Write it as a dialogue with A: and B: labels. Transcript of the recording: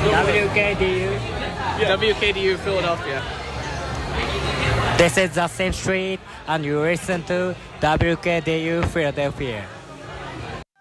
A: WKDU.
B: WKDU Philadelphia.
A: This is the same street, and you listen to WKDU Philadelphia.